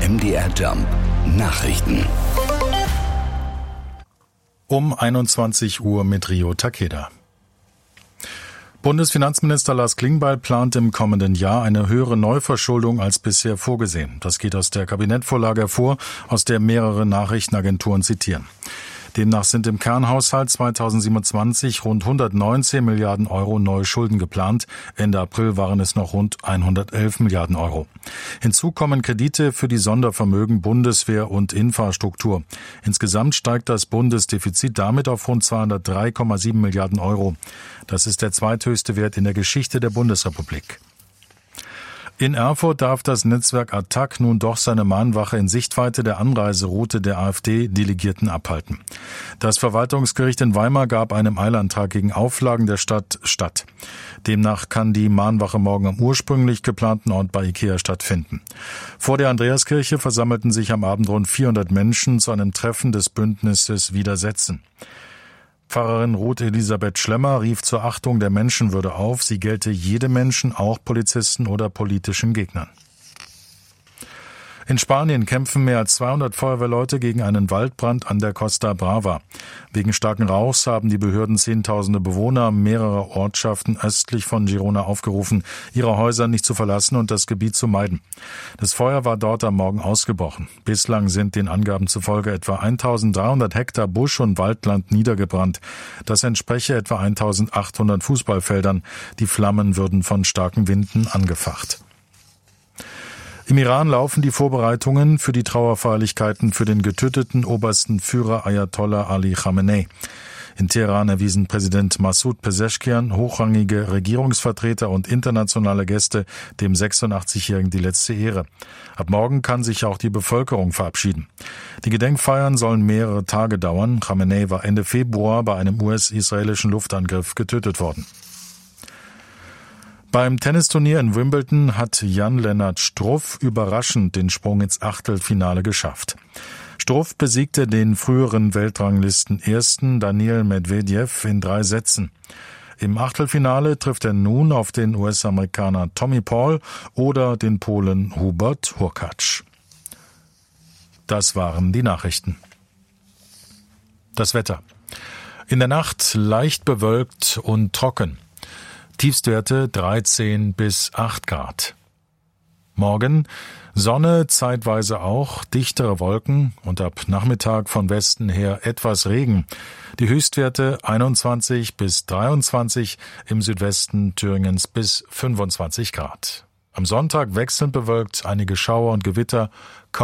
MDR Jump Nachrichten. Um 21 Uhr mit Rio Takeda. Bundesfinanzminister Lars Klingbeil plant im kommenden Jahr eine höhere Neuverschuldung als bisher vorgesehen. Das geht aus der Kabinettvorlage hervor, aus der mehrere Nachrichtenagenturen zitieren. Demnach sind im Kernhaushalt 2027 rund 119 Milliarden Euro neue Schulden geplant. Ende April waren es noch rund 111 Milliarden Euro. Hinzu kommen Kredite für die Sondervermögen Bundeswehr und Infrastruktur. Insgesamt steigt das Bundesdefizit damit auf rund 203,7 Milliarden Euro. Das ist der zweithöchste Wert in der Geschichte der Bundesrepublik. In Erfurt darf das Netzwerk Attac nun doch seine Mahnwache in Sichtweite der Anreiseroute der AfD-Delegierten abhalten. Das Verwaltungsgericht in Weimar gab einem Eilantrag gegen Auflagen der Stadt statt. Demnach kann die Mahnwache morgen am ursprünglich geplanten Ort bei Ikea stattfinden. Vor der Andreaskirche versammelten sich am Abend rund 400 Menschen zu einem Treffen des Bündnisses Widersetzen. Pfarrerin Ruth Elisabeth Schlemmer rief zur Achtung der Menschenwürde auf. Sie gelte jedem Menschen, auch Polizisten oder politischen Gegnern. In Spanien kämpfen mehr als 200 Feuerwehrleute gegen einen Waldbrand an der Costa Brava. Wegen starken Rauchs haben die Behörden Zehntausende Bewohner mehrerer Ortschaften östlich von Girona aufgerufen, ihre Häuser nicht zu verlassen und das Gebiet zu meiden. Das Feuer war dort am Morgen ausgebrochen. Bislang sind den Angaben zufolge etwa 1300 Hektar Busch- und Waldland niedergebrannt. Das entspreche etwa 1800 Fußballfeldern. Die Flammen würden von starken Winden angefacht. Im Iran laufen die Vorbereitungen für die Trauerfeierlichkeiten für den getöteten obersten Führer Ayatollah Ali Khamenei. In Teheran erwiesen Präsident Massoud Pezeshkian, hochrangige Regierungsvertreter und internationale Gäste dem 86-Jährigen die letzte Ehre. Ab morgen kann sich auch die Bevölkerung verabschieden. Die Gedenkfeiern sollen mehrere Tage dauern. Khamenei war Ende Februar bei einem US-israelischen Luftangriff getötet worden. Beim Tennisturnier in Wimbledon hat Jan-Lennart Struff überraschend den Sprung ins Achtelfinale geschafft. Struff besiegte den früheren Weltranglisten-Ersten Daniil Medvedev in 3 Sätzen. Im Achtelfinale trifft er nun auf den US-Amerikaner Tommy Paul oder den Polen Hubert Hurkacz. Das waren die Nachrichten. Das Wetter. In der Nacht leicht bewölkt und trocken. Tiefstwerte 13 bis 8 Grad. Morgen Sonne, zeitweise auch, dichtere Wolken und ab Nachmittag von Westen her etwas Regen. Die Höchstwerte 21 bis 23, im Südwesten Thüringens bis 25 Grad. Am Sonntag wechselnd bewölkt, einige Schauer und Gewitter,